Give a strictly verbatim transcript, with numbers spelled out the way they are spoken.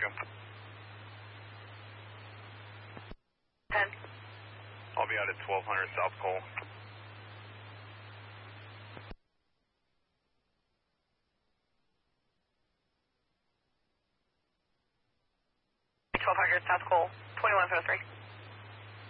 you. ten. I'll be out at twelve hundred South Cole. twelve hundred South Cole, twenty-one oh three.